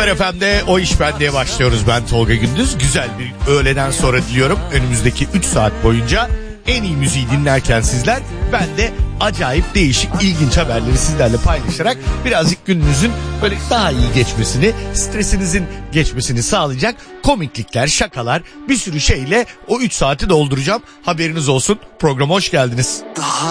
Süper FM'de O İş Bende'ye başlıyoruz. Ben Tolga Gündüz. Güzel bir öğleden sonra diliyorum. Önümüzdeki 3 saat boyunca en iyi müziği dinlerken sizler, ben de acayip değişik ilginç haberleri sizlerle paylaşarak birazcık gününüzün böyle daha iyi geçmesini, stresinizin geçmesini sağlayacak komiklikler, şakalar, bir sürü şeyle o 3 saati dolduracağım. Haberiniz olsun. Programa hoş geldiniz. Daha